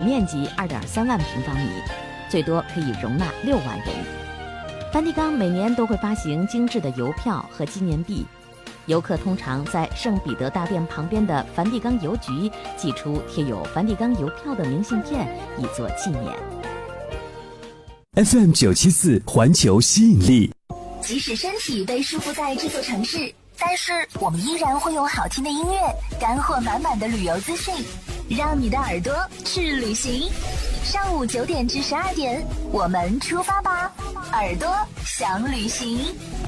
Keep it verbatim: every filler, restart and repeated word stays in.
面积 二点三万平方米，最多可以容纳六万人。梵蒂冈每年都会发行精致的邮票和纪念币，游客通常在圣彼得大殿旁边的梵蒂冈邮局寄出贴有梵蒂冈邮票的明信片，以作纪念。 F M 九七四环球吸引力。 即使身体被束缚在这座城市，但是我们依然会用好听的音乐、干货满满的旅游资讯，让你的耳朵去旅行。上午九点至十二点，我们出发吧，耳朵想旅行。